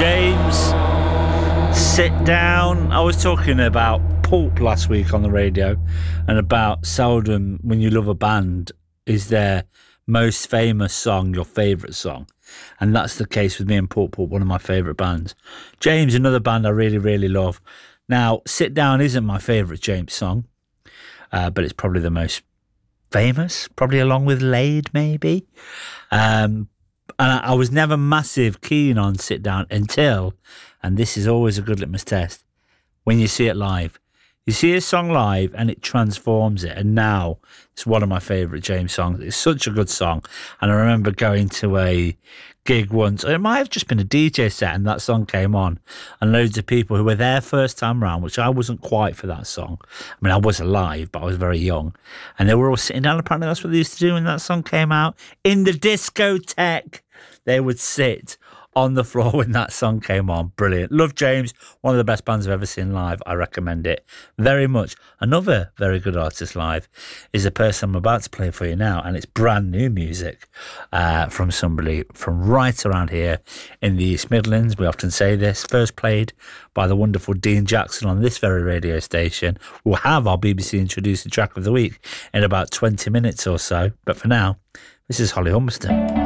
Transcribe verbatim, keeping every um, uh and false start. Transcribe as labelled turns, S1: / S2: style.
S1: James, Sit Down. I was talking about Pulp last week on the radio and about seldom when you love a band is their most famous song your favourite song. And that's the case with me and Pulp Pulp, one of my favourite bands. James, another band I really, really love. Now, Sit Down isn't my favourite James song, uh, but it's probably the most famous, probably along with Laid, maybe. Um, and I, I was never massive keen on Sit Down until, and this is always a good litmus test, when you see it live. You see a song live and it transforms it. And now it's one of my favourite James songs. It's such a good song. And I remember going to a gig once. It might have just been a D J set and that song came on. And loads of people who were there first time round, which I wasn't quite for that song. I mean, I was alive, but I was very young. And they were all sitting down. Apparently that's what they used to do when that song came out. In the discotheque, they would sit on the floor when that song came on. Brilliant. Love James, one of the best bands I've ever seen live. I recommend it very much. Another very good artist live is the person I'm about to play for you now, and it's brand new music uh, from somebody from right around here in the East Midlands. We often say this, first played by the wonderful Dean Jackson on this very radio station. We'll have our B B C Introducing Track of the Week in about twenty minutes or so, but for now, this is Holly Humberston.